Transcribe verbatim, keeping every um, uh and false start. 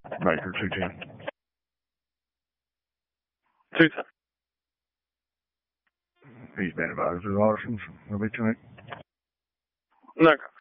Baker two ten. two ten. He's been advised to Larson. He'll be tonight. Okay.